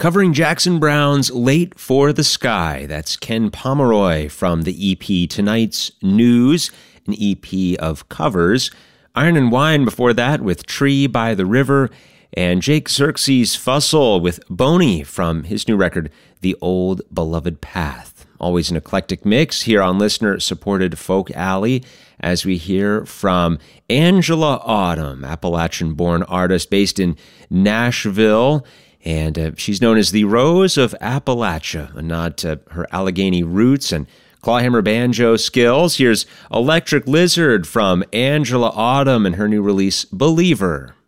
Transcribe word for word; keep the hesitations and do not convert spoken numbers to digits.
covering Jackson Browne's Late for the Sky. That's Ken Pomeroy from the E P Tonight's News, an E P of covers. Iron and Wine before that with Tree by the River, and Jake Xerxes Fussell with Boney from his new record, The Old Beloved Path. Always an eclectic mix here on listener-supported Folk Alley, as we hear from Angela Autumn, Appalachian-born artist based in Nashville. And uh, she's known as the Rose of Appalachia, a nod to her Allegheny roots and clawhammer banjo skills. Here's Electric Lizard from Angela Autumn and her new release, Believer.